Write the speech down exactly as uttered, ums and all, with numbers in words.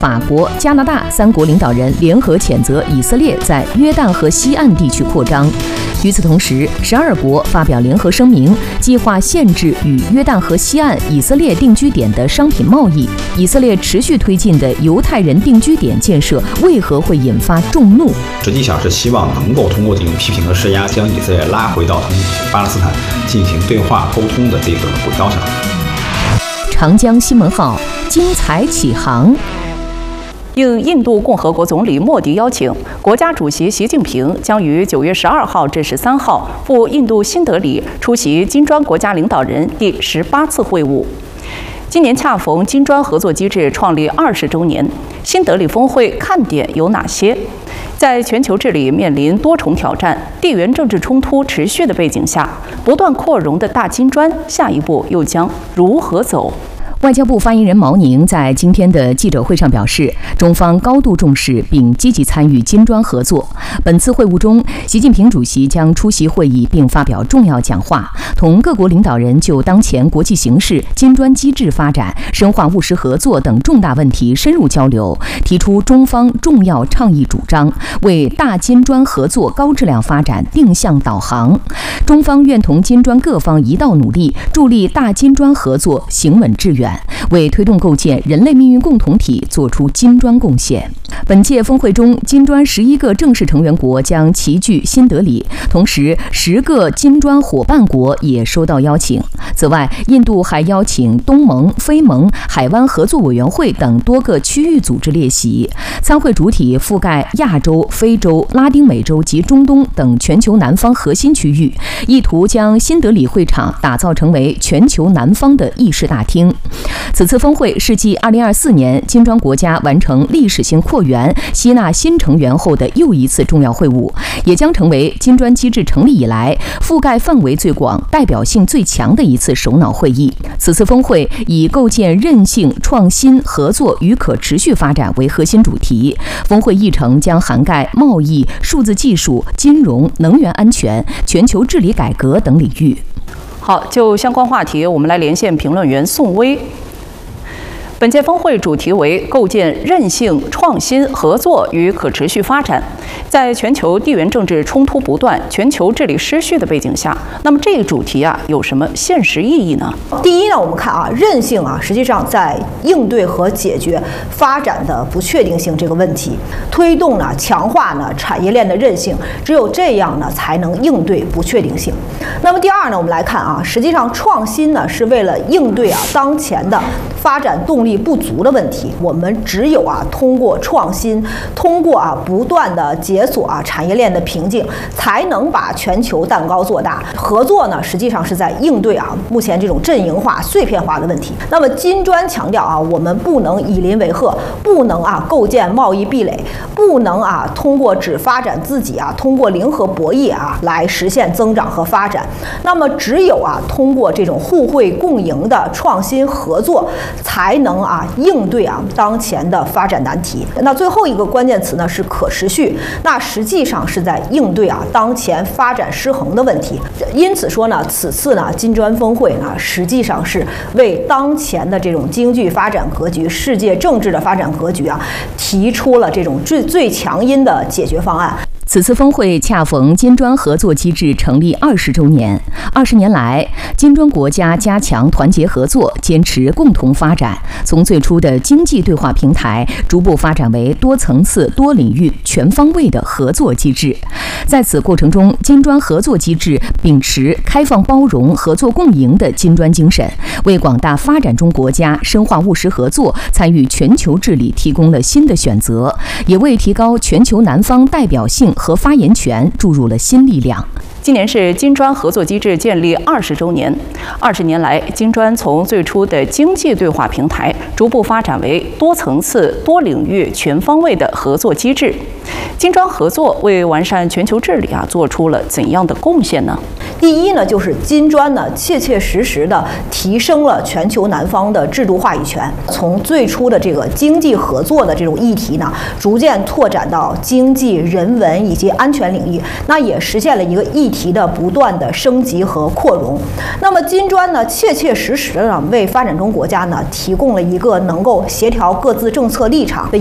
法国、加拿大三国领导人联合谴责以色列在约旦河西岸地区扩张。与此同时，十二国发表联合声明，计划限制与约旦河西岸以色列定居点的商品贸易。以色列持续推进的犹太人定居点建设为何会引发众怒？ 实际上是希望能够通过这种批评和施压，将以色列拉回到同巴勒斯坦进行对话沟通的这个轨道上。 长江新闻号精彩启航。 应印度共和国总理莫迪邀请，国家主席习近平将于九月十二号至十三号赴印度新德里出席金砖国家领导人第十八次会晤。今年恰逢金砖合作机制创立二十周年，新德里峰会看点有哪些？在全球治理面临多重挑战、地缘政治冲突持续的背景下，不断扩容的大金砖下一步又将如何走？ 外交部发言人毛宁在今天的记者会上表示，中方高度重视并积极参与金砖合作。本次会晤中，习近平主席将出席会议并发表重要讲话，同各国领导人就当前国际形势、金砖机制发展、深化务实合作等重大问题深入交流，提出中方重要倡议主张，为大金砖合作高质量发展定向导航。中方愿同金砖各方一道努力，助力大金砖合作行稳致远，为推动构建人类命运共同体做出金砖贡献。本届峰会中，金砖十一个正式成员国将齐聚新德里，同时十个金砖伙伴国也收到邀请。此外，印度还邀请东盟、非盟、海湾合作委员会等多个区域组织列席。参会主体覆盖亚洲、非洲、拉丁美洲及中东等全球南方核心区域，意图将新德里会场打造成为全球南方的议事大厅。此次峰会是继二零二四年金砖国家完成历史性扩员、吸纳新成员后的又一次重要会晤，也将成为金砖机制成立以来覆盖范围最广、代表性最强的一次首脑会议。此次峰会以构建韧性、创新、合作与可持续发展为核心主题，峰会议程将涵盖贸易、数字技术、金融、能源安全、全球治理改革等领域。 好，就相关话题，我们来连线评论员宋薇。本届峰会主题为构建韧性、创新、合作与可持续发展。在全球地缘政治冲突不断、全球治理失序的背景下，那么这个主题啊有什么现实意义呢？ 第一呢，我们看啊，韧性啊，实际上在应对和解决发展的不确定性这个问题，推动呢、强化呢产业链的韧性，只有这样呢才能应对不确定性。那么第二呢，我们来看啊，实际上创新呢是为了应对啊当前的发展动力不足的问题，我们只有啊通过创新，通过啊不断的解锁啊产业链的瓶颈，才能把全球蛋糕做大。合作呢，实际上是在应对啊目前这种阵营化、碎片化的问题。那么金砖强调啊，我们不能以邻为壑，不能啊构建贸易壁垒，不能啊通过只发展自己啊，通过零和博弈啊来实现增长和发展。那么只有啊通过这种互惠共赢的创新合作，才能啊应对啊当前的发展难题。那最后一个关键词呢是可持续，那实际上是在应对啊当前发展失衡的问题。因此说呢，此次呢金砖峰会呢实际上是为当前的这种经济发展格局、世界政治的发展格局啊提出了这种最最强音的解决方案。 此次峰会恰逢金砖合作机制成立二十周年。二十年来，金砖国家加强团结合作，坚持共同发展，从最初的经济对话平台，逐步发展为多层次、多领域、全方位的合作机制。在此过程中，金砖合作机制秉持开放包容、合作共赢的金砖精神，为广大发展中国家深化务实合作、参与全球治理提供了新的选择，也为提高全球南方代表性和发言权注入了新力量。 今年是金砖合作机制建立二十周年。二十年来，金砖从最初的经济对话平台，逐步发展为多层次、多领域、全方位的合作机制。金砖合作为完善全球治理啊，做出了怎样的贡献呢？ 第一呢，就是金砖呢切切实实的提升了全球南方的制度话语权，从最初的这个经济合作的这种议题呢，逐渐拓展到经济、人文以及安全领域，那也实现了一个议题的不断的升级和扩容。那么金砖呢，切切实实的为发展中国家呢提供了一个能够协调各自政策立场的